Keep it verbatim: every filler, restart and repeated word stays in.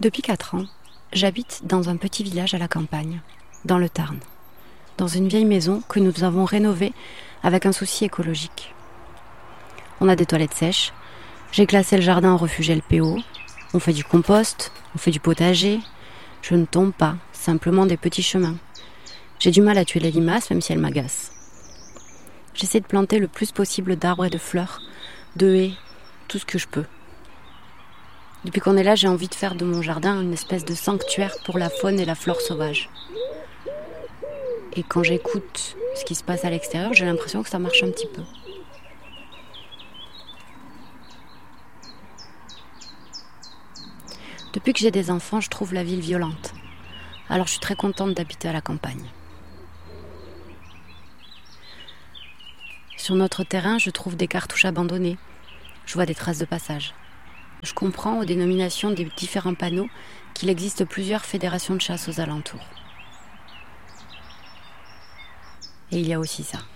Depuis quatre ans, j'habite dans un petit village à la campagne, dans le Tarn, dans une vieille maison que nous avons rénovée avec un souci écologique. On a des toilettes sèches, j'ai classé le jardin en refuge L P O, on fait du compost, on fait du potager, je ne tombe pas, simplement des petits chemins. J'ai du mal à tuer les limaces même si elles m'agacent. J'essaie de planter le plus possible d'arbres et de fleurs, de haies, tout ce que je peux. Depuis qu'on est là, j'ai envie de faire de mon jardin une espèce de sanctuaire pour la faune et la flore sauvage. Et quand j'écoute ce qui se passe à l'extérieur, j'ai l'impression que ça marche un petit peu. Depuis que j'ai des enfants, je trouve la ville violente. Alors je suis très contente d'habiter à la campagne. Sur notre terrain, je trouve des cartouches abandonnées. Je vois des traces de passage. Je comprends aux dénominations des différents panneaux qu'il existe plusieurs fédérations de chasse aux alentours. Et il y a aussi ça.